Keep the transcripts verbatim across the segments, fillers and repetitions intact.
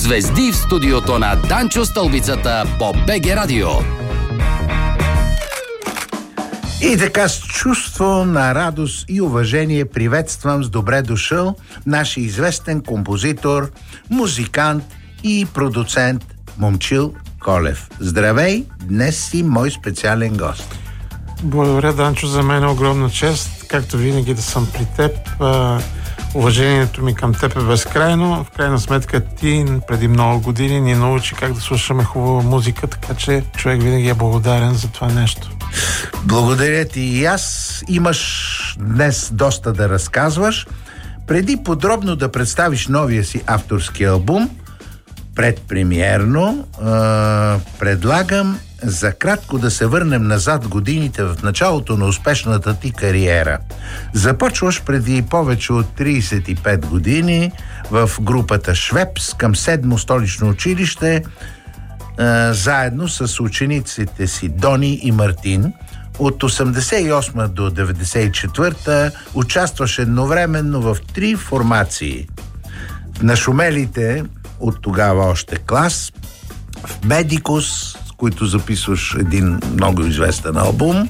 Звезди в студиото на Данчо Стълбицата по БГ Радио. И така с чувство на радост и уважение приветствам с добре дошъл нашия известен композитор, музикант и продуцент Момчил Колев. Здравей, днес си мой специален гост. Благодаря, Данчо, за мен е огромна чест, както винаги да съм при теб. Уважението ми към теб е безкрайно. В крайна сметка ти преди много години ни научи как да слушаме хубава музика, така че човек винаги е благодарен за това нещо. Благодаря ти и аз. Имаш днес доста да разказваш. Преди подробно да представиш новия си авторски албум, предпремиерно, е, предлагам за кратко да се върнем назад годините в началото на успешната ти кариера. Започваш преди повече от трийсет и пет години в групата Швепс към седмо столично училище, е, заедно с учениците си Дони и Мартин. От осемдесет и осма до деветдесет и четвърта участваш едновременно в три формации. На шумелите от тогава още клас, в Медикус, с които записваш един много известен албум,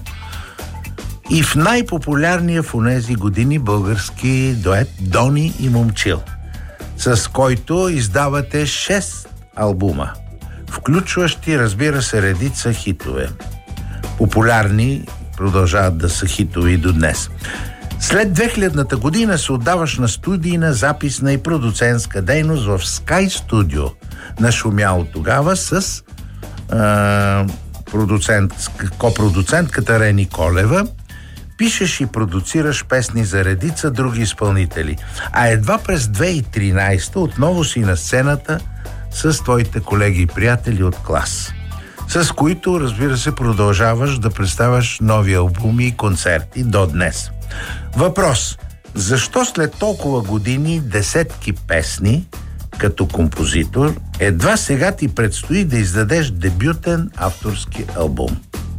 и в най-популярния в онези години български дует Дони и Момчил, с който издавате шест албума, включващи, разбира се, редица хитове. Популярни, продължават да са хитови до днес. След две хилядната година се отдаваш на студийна, записна и продуцентска дейност в Sky Studio, нашумяло тогава с а, продуцент, копродуцентката Рени Колева. Пишеш и продуцираш песни за редица други изпълнители. А едва през две хиляди и тринайсета отново си на сцената с твоите колеги и приятели от клас, с които, разбира се, продължаваш да представяш нови албуми и концерти до днес. Въпрос: защо след толкова години, десетки песни като композитор, едва сега ти предстои да издадеш дебютен авторски албум?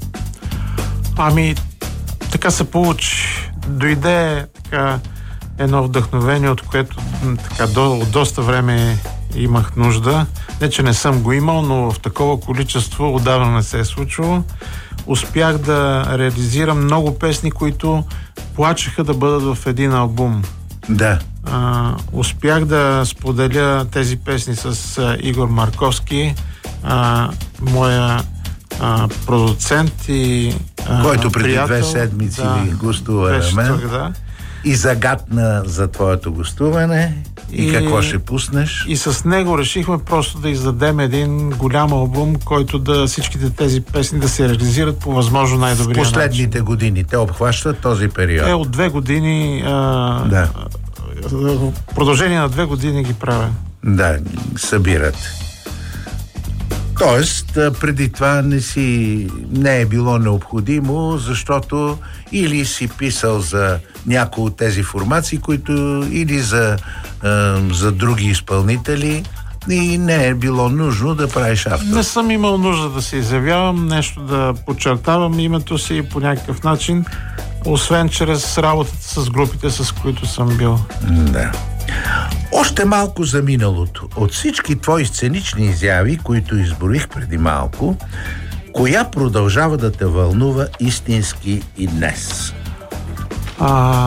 Ами, така се получи. Дойде така едно вдъхновение, от което така до, от доста време имах нужда. Не, че не съм го имал, но в такова количество отдавна не се е случвало. Успях да реализирам много песни, които плачеха да бъдат в един албум. Да. А, успях да споделя тези песни с а, Игор Марковски, а, моя а, продуцент и а, който преди приятел. две седмици да, ви гостува на мен. Тук, да. И загадна за твоето гостуване. И, и какво ще пуснеш? И с него решихме просто да издадем един голям албум, който да всичките тези песни да се реализират по възможно най-добрия начин. Последните години те обхващат този период. Е, от две години а, да. В продължение на две години ги правя. Да, събират. Тоест, преди това не си не е било необходимо, защото или си писал за някои от тези формации, които или за, е, за други изпълнители, и не е било нужно да правиш автор. Не съм имал нужда да се изявявам, нещо да подчертавам името си по някакъв начин, освен чрез работата с групите, с които съм бил. Да. Още малко за миналото. От всички твои сценични изяви, които изброих преди малко, коя продължава да те вълнува истински и днес? А,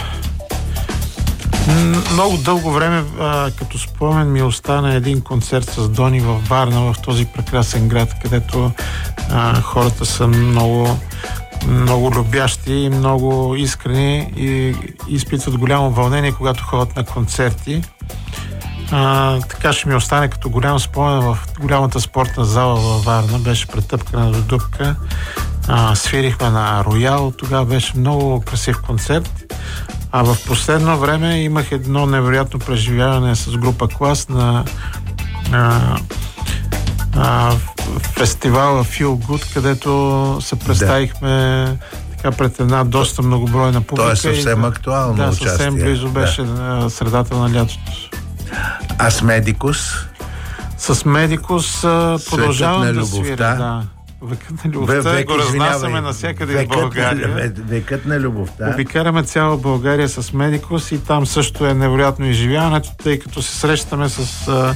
много дълго време, а, като спомен, ми остана един концерт с Дони във Варна, в този прекрасен град, където а, хората са много, много любящи и много искрени и изпитват голямо вълнение, когато ходят на концерти. А, така ще ми остане като голям спомен в голямата спортна зала във Варна. Беше претъпкана до дупка. А, свирихме на Роял. Тогава беше много красив концерт. А в последно време имах едно невероятно преживяване с група Клас на а, а, фестивала Feel Good, където се представихме да. така пред една доста многобройна публика. То е съвсем и, актуално да, участие. Да, съвсем близо беше да. средата на лятото. А с Медикус? С Медикус продължавам да свиря. Да. Векът на любовта век, го разнасяме навсякъде в България. На, векът на любовта. Обикараме цяла България с Медикус и там също е невероятно изживяването, тъй като се срещаме с